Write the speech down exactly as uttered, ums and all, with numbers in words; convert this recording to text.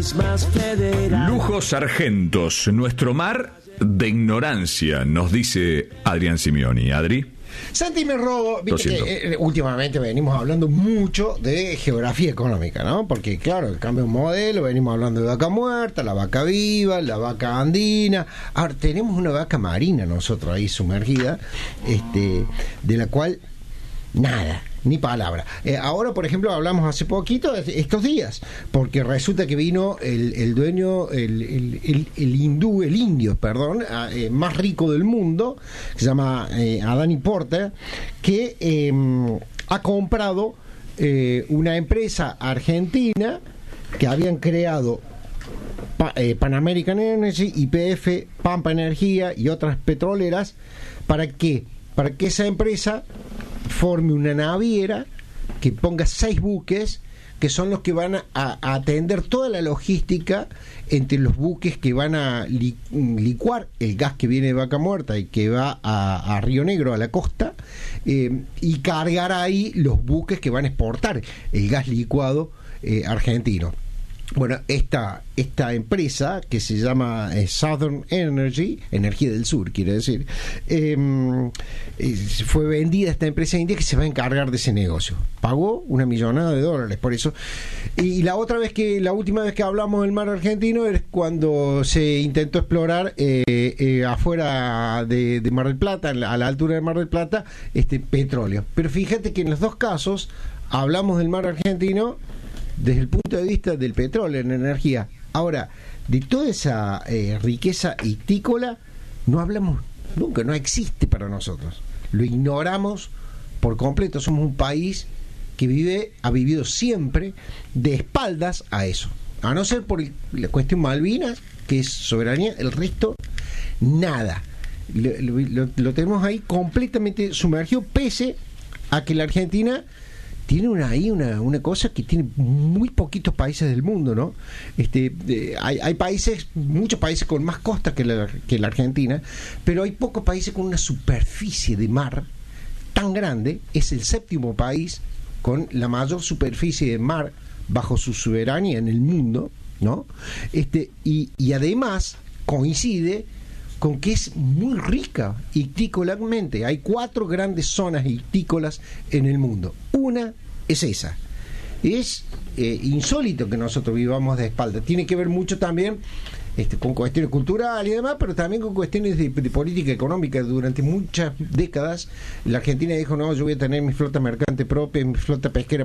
Lujos Sargentos, nuestro mar de ignorancia, nos dice Adrián Simeoni. Adri. Santi, me robo, viste que eh, últimamente venimos hablando mucho de geografía económica, ¿no? Porque claro, el cambio de modelo, venimos hablando de vaca muerta, la vaca viva, la vaca andina. Ahora tenemos una vaca marina nosotros ahí sumergida, este, de la cual nada, ni palabra. Eh, ahora, por ejemplo, hablamos hace poquito, estos días, porque resulta que vino el, el dueño, el, el, el, el hindú, el indio, perdón, eh, más rico del mundo, que se llama eh, Adani Porter, que eh, ha comprado eh, una empresa argentina que habían creado pa, eh, Pan American Energy, Y P F, Pampa Energía y otras petroleras. ¿Para qué? Para que esa empresa forme una naviera que ponga seis buques que son los que van a, a atender toda la logística entre los buques que van a li, licuar el gas que viene de Vaca Muerta y que va a, a Río Negro, a la costa, eh, y cargar ahí los buques que van a exportar el gas licuado eh, argentino. Bueno, esta, esta empresa que se llama eh, Southern Energy, Energía del Sur, quiere decir, eh, eh, fue vendida esta empresa india que se va a encargar de ese negocio. Pagó una millonada de dólares por eso. Y, y la otra vez que, la última vez que hablamos del mar argentino es cuando se intentó explorar eh, eh, afuera de, de Mar del Plata, a la altura de Mar del Plata, este petróleo. Pero fíjate que en los dos casos hablamos del mar argentino desde el punto de vista del petróleo, en energía. Ahora, de toda esa eh, riqueza hictícola no hablamos nunca, no existe para nosotros. Lo ignoramos por completo. Somos un país que vive, ha vivido siempre de espaldas a eso. A no ser por la cuestión Malvinas, que es soberanía, el resto, nada. Lo, lo, lo tenemos ahí completamente sumergido, pese a que la Argentina tiene una, ahí una, una cosa que tiene muy poquitos países del mundo, ¿no? Este, eh, hay, hay países, muchos países con más costas que la, que la Argentina, pero hay pocos países con una superficie de mar tan grande. Es el séptimo país con la mayor superficie de mar bajo su soberanía en el mundo, ¿no? Este, y, y además coincide con que es muy rica hictícolamente. Hay cuatro grandes zonas hictícolas en el mundo. Una es esa. Es eh, insólito que nosotros vivamos de espalda. Tiene que ver mucho también este, con cuestiones culturales y demás, pero también con cuestiones de, de política económica. Durante muchas décadas la Argentina dijo: no, yo voy a tener mi flota mercante propia, mi flota pesquera